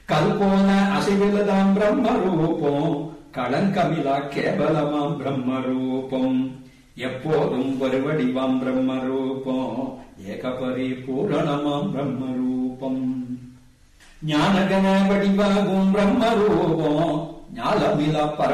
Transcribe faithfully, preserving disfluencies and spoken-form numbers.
கல்போன அசைவிலதாம் பிரம்ம ரூபம் களங்கமிலா கேவலமாம் பிரம்ம ரூபம் எப்போதும் வருவடிவாம் பிரம்ம ரூபம் ஏகபரி பூரணமாம் பிரம்ம ரூபம் ஞானகன வடிவாகும் பிரம்ம ரூபம் ஞாலமிலா பர